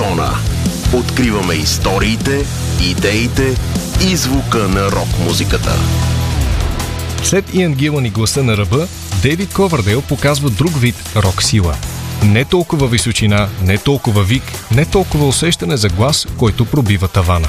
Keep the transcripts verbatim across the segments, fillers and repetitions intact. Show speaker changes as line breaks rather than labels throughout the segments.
Зона. Откриваме историите, идеите и звука на рок-музиката.
След Иан Гилън и гласа на ръба, Дейвид Ковърдейл показва друг вид рок-сила. Не толкова височина, не толкова вик, не толкова усещане за глас, който пробива тавана.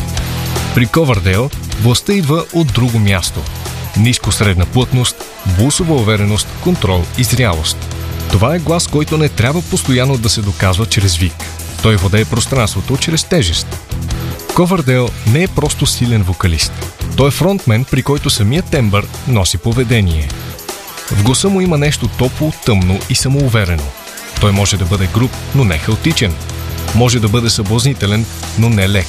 При Ковърдейл властта идва от друго място. Ниско средна плътност, блусова увереност, контрол и зрялост. Това е глас, който не трябва постоянно да се доказва чрез вик. Той владее пространството чрез тежест. Ковърдейл не е просто силен вокалист. Той е фронтмен, при който самият тембър носи поведение. В гласа му има нещо топло, тъмно и самоуверено. Той може да бъде груб, но не хаотичен. Може да бъде съблазнителен, но не лек.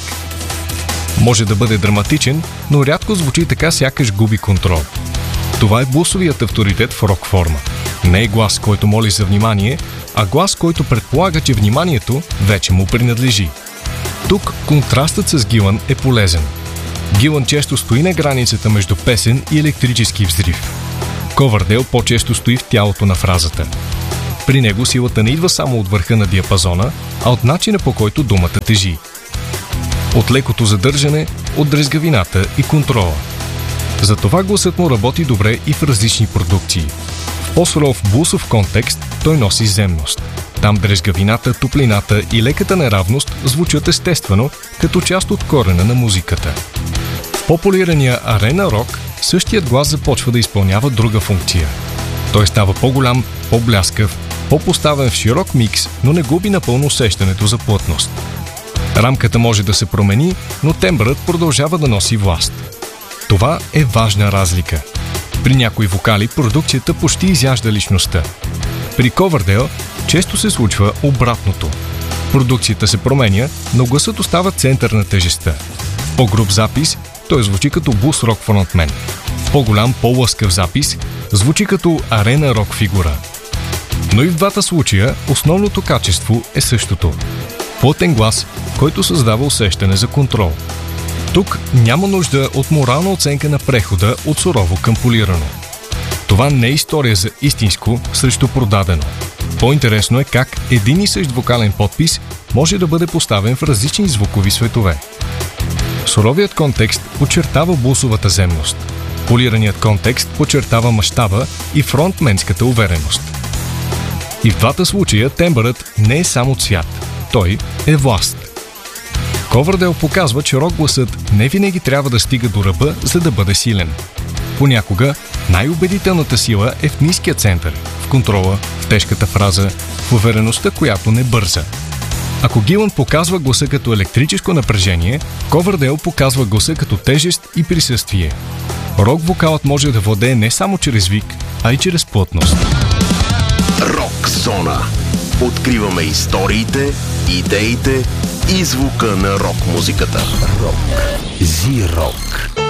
Може да бъде драматичен, но рядко звучи така, сякаш губи контрол. Това е блусовият авторитет в рок форма. Не е глас, който моли за внимание, а глас, който предполага, че вниманието вече му принадлежи. Тук контрастът с Гилън е полезен. Гилън често стои на границата между песен и електрически взрив. Ковърдейл по-често стои в тялото на фразата. При него силата не идва само от върха на диапазона, а от начина, по който думата тежи. От лекото задържане, от дрезгавината и контрола. Затова гласът му работи добре и в различни продукции. В по-суров блусов контекст той носи земност. Там дрезгавината, топлината и леката неравност звучат естествено, като част от корена на музиката. В по-полирания арена рок същият глас започва да изпълнява друга функция. Той става по-голям, по-бляскав, по-поставен в широк микс, но не губи напълно усещането за плътност. Рамката може да се промени, но тембърът продължава да носи власт. Това е важна разлика. При някои вокали продукцията почти изяжда личността. При Ковърдейл често се случва обратното. Продукцията се променя, но гласът остава център на тежестта. В по-груб запис той звучи като блус-рок фронтмен. В по-голям, по-лъскав запис звучи като арена рок фигура. Но и в двата случая основното качество е същото. Плътен глас, който създава усещане за контрол. Тук няма нужда от морална оценка на прехода от сурово към полирано. Това не е история за истинско срещу продадено. По-интересно е как един и същ вокален подпис може да бъде поставен в различни звукови светове. Суровият контекст подчертава блусовата земност. Полираният контекст подчертава мащаба и фронтменската увереност. И в двата случая тембърът не е само цвят. Той е власт. Ковърдейл показва, че рок-гласът не винаги трябва да стига до ръба, за да бъде силен. Понякога най-убедителната сила е в ниския център, в контрола, в тежката фраза, в увереността, която не бърза. Ако Гилън показва гласа като електрическо напрежение, Ковърдейл показва гласа като тежест и присъствие. Рок-вокалът може да владее не само чрез вик, а и чрез плътност.
Рок-зона. Откриваме историите, идеите и звука на рок-музиката. Рок. Зи-рок.